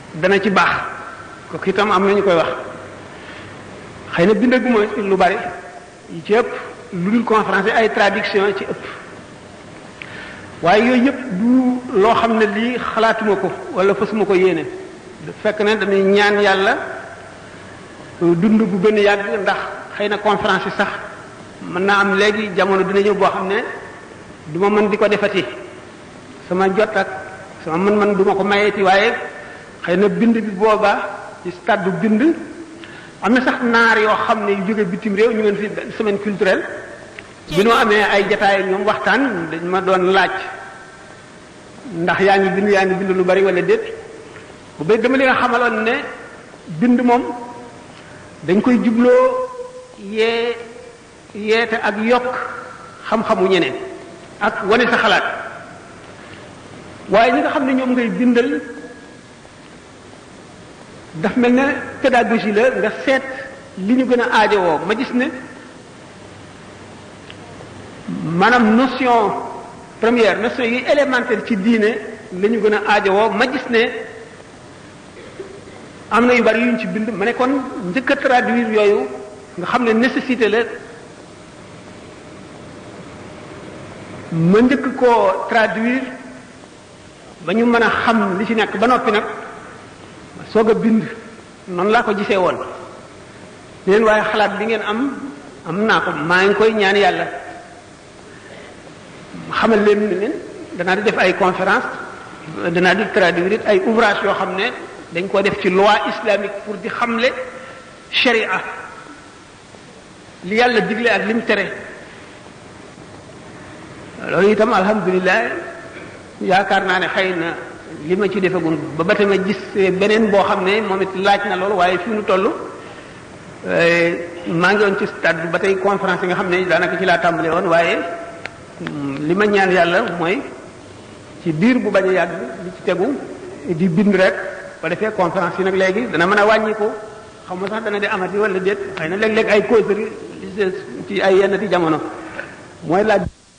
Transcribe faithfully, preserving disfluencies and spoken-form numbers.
dana ci baax kooku itam am na ñu koy wax xëy na bindaguma lu bari yi ci ëpp lu dul conférence ay traduction ci ëpp waaye yooyu yëpp du loo xam ne lii xalaatuma ko wala fasuma ko yéene fekk ne dañuy ñaan yàlla dund bu gën a yàgg ndax xëy na conférence yi sax mën naa am léegi jamono dina ñëw boo xam ne du ma mën di ko defati sama jot ak sama mën-mën du ma ko mayeeti waaye xëy na bind bi boobaa ci stade bu bind am na sax naar yoo xam ne yu jóge bitim réew ñu ngeen fi semaine culturelle bi noo amee ay jataay ñoom waxtaan dañ ma doon laaj ndax yaa ngi bind yaa ngi bind lu bari wala déet bu bay dama leen xamaloon ne bind moom dañ koy jubloo yee yeete ak yokk xam-xamu ñeneen ak wane sa xalaat waaye ñi nga xam ne ñoom ngay bindal daf mel ne pédagogie la nga seet li ñu gën a aajowoo ma gis ne maanaam notion première notion yi élémentaire ci diine la ñu gën a aajowoo ma gis ne am na yu bari yu ñu ci bind ma ne kon njëkk a traduire yooyu nga xam ne nécessité la ma njëkk koo traduire ba ñu mën a xam li ci nekk ba noppi nag soog a bind noonu laa ko gisee woon leen waaye xalaat bi ngeen am am naa ko maa ngi koy ñaan yàlla xamal leen ne leen danaa di def ay conférence danaa di traduire it ay ouvrage yoo xam ne dañ ko def ci loi islamique pour di xamle sharia li yàlla digle ak lim tere loolu itam alhamdulilah yaakaar naa ne xëy na li ma ci defagul ba ba tamit gis beneen boo xam ne moom it laaj na loolu waaye fi nu toll maa ngi woon ci stade ba tey conférence yi nga xam ne daanaka ci laa tàmbale woon waaye li ma ñaan yàlla mooy ci biir bu bañ a yàgg li ci tegu di bind rek ba defee conférence yi nag léegi dana mën a wàññi ko xam nga sax dana di amati wala déet xëy na léeg-léeg ay causerie ci ay yenn ti jamono mooy laaj